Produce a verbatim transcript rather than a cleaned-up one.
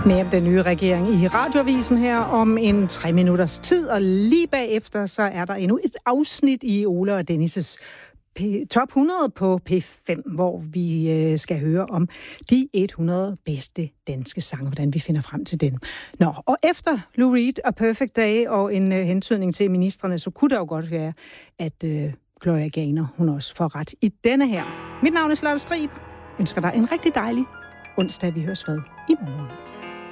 Med den nye regering i Radioavisen her om en tre minutters tid, og lige bagefter så er der endnu et afsnit i Ole og Dennis' top hundrede på P fem, hvor vi øh, skal høre om de hundrede bedste danske sange, hvordan vi finder frem til den. Nå, og efter Lou Reed og Perfect Day og en øh, hentydning til ministerne, så kunne det jo godt være, at øh, Gloria Gaynor, hun også får ret i denne her. Mit navn er Charlotte Strib. Ønsker dig en rigtig dejlig onsdag, vi høres ved i morgen.